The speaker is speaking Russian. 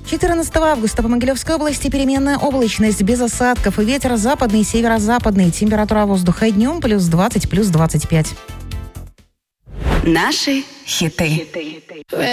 14 августа по Могилевской области переменная облачность без осадков и ветер западный, северо-западный. Температура воздуха днем плюс 20, плюс 25. Наши хиты.